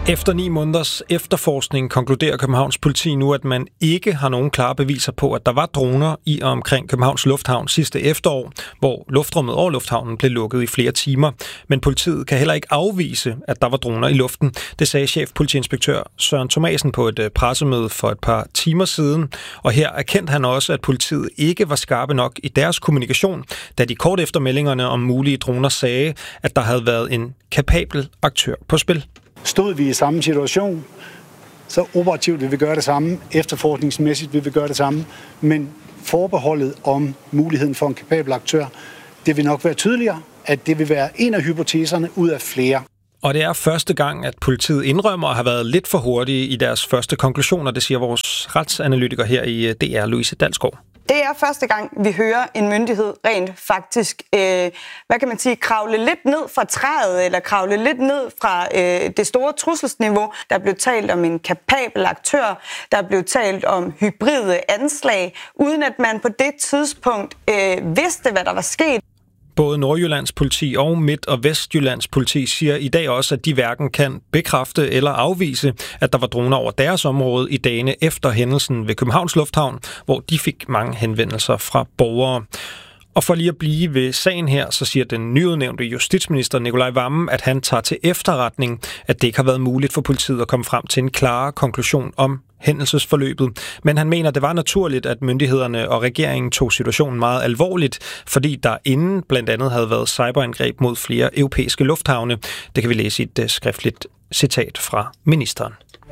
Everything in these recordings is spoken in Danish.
Efter 9 måneders efterforskning konkluderer Københavns politi nu, at man ikke har nogen klare beviser på, at der var droner i og omkring Københavns Lufthavn sidste efterår, hvor luftrummet over lufthavnen blev lukket i flere timer. Men politiet kan heller ikke afvise, at der var droner i luften. Det sagde chefpolitiinspektør Søren Thomasen på et pressemøde for et par timer siden. Og her erkendte han også, at politiet ikke var skarpe nok i deres kommunikation, da de kort efter meldingerne om mulige droner sagde, at der havde været en kapabel aktør på spil. Stod vi i samme situation, så operativt vil vi gøre det samme, efterforskningsmæssigt vil vi gøre det samme, men forbeholdet om muligheden for en kapabel aktør, det vil nok være tydeligere, at det vil være en af hypoteserne ud af flere. Og det er første gang, at politiet indrømmer at have været lidt for hurtige i deres første konklusioner, det siger vores retsanalytiker her i DR, Louise Dalsgaard. Det er første gang, vi hører en myndighed rent faktisk, kravle lidt ned fra træet, eller kravle lidt ned fra det store trusselsniveau. Der blev talt om en kapabel aktør, der blev talt om hybride anslag, uden at man på det tidspunkt vidste, hvad der var sket. Både Nordjyllands politi og Midt- og Vestjyllands politi siger i dag også, at de hverken kan bekræfte eller afvise, at der var droner over deres område i dagene efter hændelsen ved Københavns Lufthavn, hvor de fik mange henvendelser fra borgere. Og for lige at blive ved sagen her, så siger den nyudnævnte justitsminister Nicolai Wammen, at han tager til efterretning, at det ikke har været muligt for politiet at komme frem til en klar konklusion om hændelsesforløbet. Men han mener, det var naturligt, at myndighederne og regeringen tog situationen meget alvorligt, fordi der inden blandt andet havde været cyberangreb mod flere europæiske lufthavne. Det kan vi læse i et skriftligt citat fra ministeren.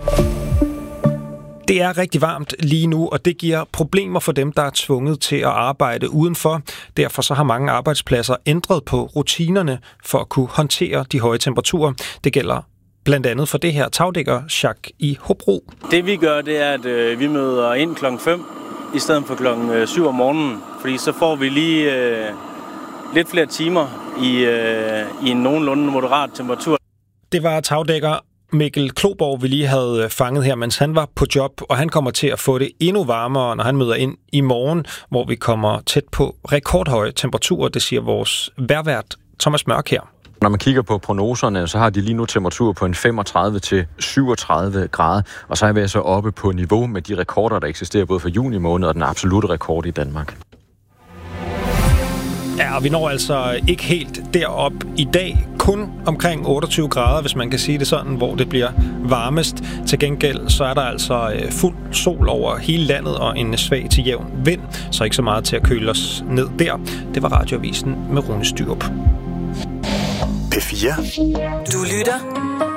Det er rigtig varmt lige nu, og det giver problemer for dem, der er tvunget til at arbejde udenfor. Derfor så har mange arbejdspladser ændret på rutinerne for at kunne håndtere de høje temperaturer. Det gælder blandt andet for det her tagdækkersjak i Hobro. Det vi gør, det er, at vi møder ind klokken 5 i stedet for klokken 7 om morgenen. Fordi så får vi lige lidt flere timer i en nogenlunde moderat temperatur. Det var tagdækker Mikkel Kloborg, vi lige havde fanget her, mens han var på job, og han kommer til at få det endnu varmere, når han møder ind i morgen, hvor vi kommer tæt på rekordhøje temperaturer, det siger vores vejrvært Thomas Mørk her. Når man kigger på prognoserne, så har de lige nu temperatur på en 35 til 37 grader, og så er vi så oppe på niveau med de rekorder, der eksisterer både for juni måned og den absolutte rekord i Danmark. Ja, og vi når altså ikke helt derop i dag. Kun omkring 28 grader, hvis man kan sige det sådan, hvor det bliver varmest. Til gengæld så er der altså fuld sol over hele landet og en svag til jævn vind, så ikke så meget til at køle os ned der. Det var Radioavisen med Rune Styrup. P4. Du lytter